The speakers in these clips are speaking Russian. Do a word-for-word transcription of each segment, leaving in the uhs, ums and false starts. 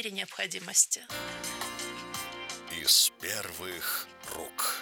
мере необходимости. Из первых рук.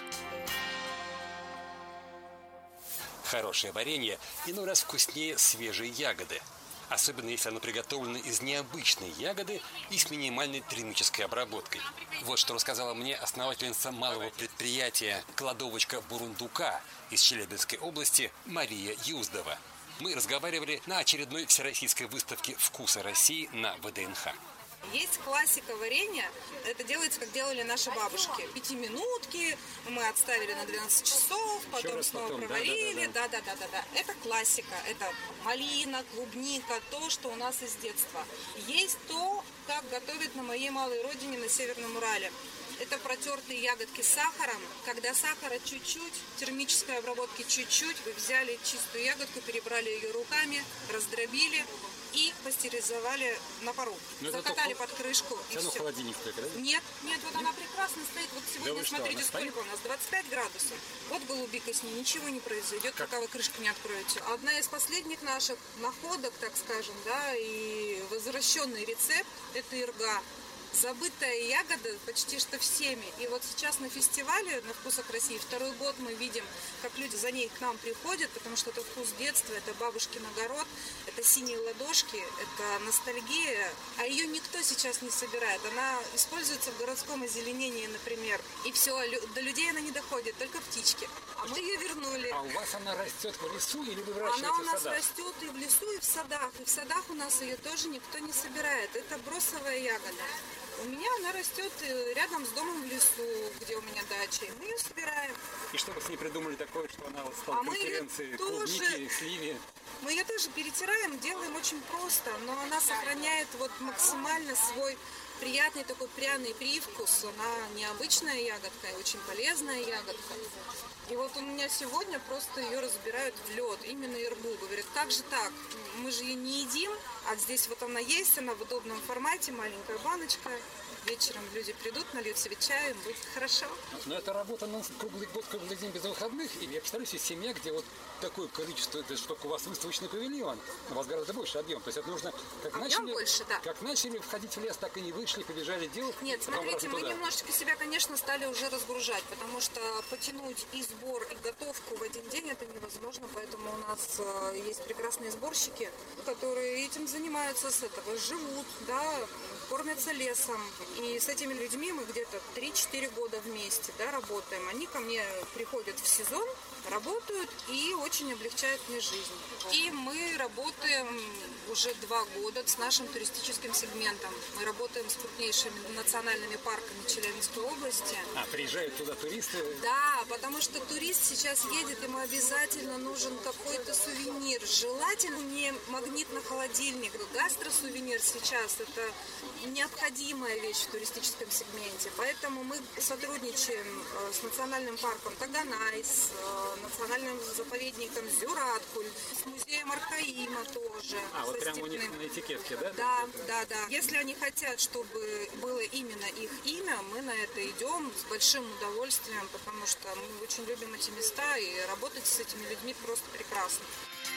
Хорошее варенье иной раз вкуснее свежей ягоды. Особенно если оно приготовлено из необычной ягоды и с минимальной термической обработкой. Вот что рассказала мне основательница малого предприятия «Кладовочка Бурундука» из Челябинской области Мария Юздова. Мы разговаривали на очередной всероссийской выставке «Вкусы России» на вэ дэ эн ха. Есть классика варенья. Это делается, как делали наши бабушки. Пятиминутки, мы отставили на двенадцать часов, потом снова потом, проварили. Да, да, да, да, да. Это классика. Это малина, клубника, то, что у нас из детства. Есть то, как готовят на моей малой родине на Северном Урале. Это протертые ягодки с сахаром. Когда сахара чуть-чуть, термической обработки чуть-чуть, вы взяли чистую ягодку, перебрали ее руками, раздробили и пастеризовали на пару. Но закатали под крышку и все. В холодильник только, да? Нет, нет, вот она прекрасно стоит. Вот сегодня, да смотрите, что, сколько у нас, двадцать пять градусов. Вот голубика с ней, ничего не произойдет, как? Пока вы крышку не откроете. Одна из последних наших находок, так скажем, да, и возвращенный рецепт – это ирга. Забытая ягода почти что всеми. И вот сейчас на фестивале на «Вкусах России» второй год мы видим, как люди за ней к нам приходят, потому что это вкус детства, это бабушкин огород, это синие ладошки, это ностальгия. А ее никто сейчас не собирает. Она используется в городском озеленении, например. И все, до людей она не доходит, только птички. А мы ее вернули. А у вас она растет в лесу или вы выращиваете в садах? Она у нас растет и в лесу, и в садах. И в садах у нас ее тоже никто не собирает. Это бросовая ягода. У меня она растет рядом с домом в лесу, где у меня дача. Мы ее собираем. И что вы с ней придумали такое, что она вот стала а конкуренцией клубники, тоже, сливе? Мы ее тоже перетираем, делаем очень просто, но она сохраняет вот максимально свой приятный такой пряный привкус. Она необычная ягодка и очень полезная ягодка. И вот у меня сегодня просто ее разбирают в лед, именно иргу. Говорят, как же так? Мы же ее не едим, а здесь вот она есть, она в удобном формате, маленькая баночка. Вечером люди придут, нальют себе чаю, будет хорошо. Но это работа на круглый год, круглый день без выходных. И я представляю себе семья, где вот такое количество, это что у вас выставочный павильон, у вас гораздо больше объем. То есть это нужно, как объем начали, больше, да. как начали входить в лес, так и не вышли, побежали делать. Нет, смотрите, мы немножечко себя, конечно, стали уже разгружать, потому что потянуть и сбор, и готовку в один день это невозможно, поэтому у нас есть прекрасные сборщики, которые этим занимаются, с этого живут, да, кормятся лесом. И с этими людьми мы где-то три-четыре года вместе, да, работаем. Они ко мне приходят в сезон, работают и очень облегчают мне жизнь. И мы работаем уже два года с нашим туристическим сегментом. Мы работаем с крупнейшими национальными парками Челябинской области. А, приезжают туда туристы? Да, потому что турист сейчас едет, ему обязательно нужен какой-то сувенир. Желательно не магнит на холодильник. Гастросувенир сейчас – это необходимая вещь в туристическом сегменте. Поэтому мы сотрудничаем с национальным парком Таганай, с национальным заповедником Зюраткуль, с музеем Аркаима тоже. А, вот прямо у них на этикетке, да? Да, да, да. Если они хотят, чтобы было именно их имя, мы на это идем с большим удовольствием, потому что мы очень любим эти места, и работать с этими людьми просто прекрасно.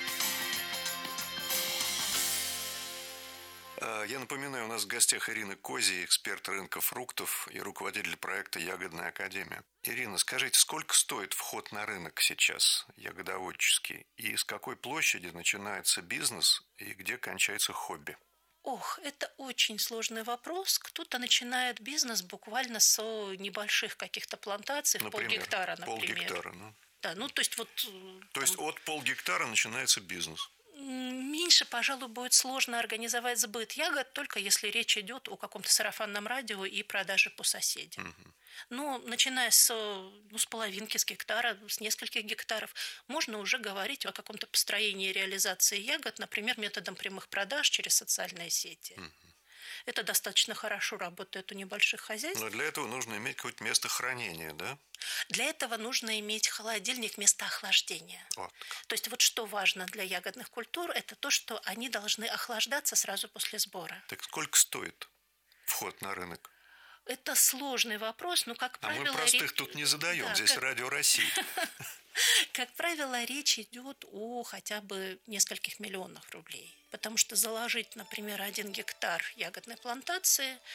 Я напоминаю, у нас в гостях Ирина Козий, эксперт рынка фруктов и руководитель проекта «Ягодная академия». Ирина, скажите, сколько стоит вход на рынок сейчас ягодоводческий? И с какой площади начинается бизнес и где кончается хобби? Ох, это очень сложный вопрос. Кто-то начинает бизнес буквально с небольших каких-то плантаций, в полгектара, например. Полгектара, ну. Да, ну то есть вот... То есть от полгектара начинается бизнес? Меньше, пожалуй, будет сложно организовать сбыт ягод, только если речь идет о каком-то сарафанном радио и продаже по соседям. Угу. Но начиная с, ну, с половинки, с гектара, с нескольких гектаров, можно уже говорить о каком-то построении реализации ягод, например, методом прямых продаж через социальные сети. Угу. Это достаточно хорошо работает у небольших хозяйств. Но для этого нужно иметь какое-то место хранения, да? Для этого нужно иметь холодильник, место охлаждения. Вот. То есть вот что важно для ягодных культур, это то, что они должны охлаждаться сразу после сбора. Так сколько стоит вход на рынок? Это сложный вопрос, но, как правило... А мы простых речь... тут не задаем, да, здесь как... Радио России. Как правило, речь идет о хотя бы нескольких миллионах рублей. Потому что заложить, например, один гектар ягодной плантации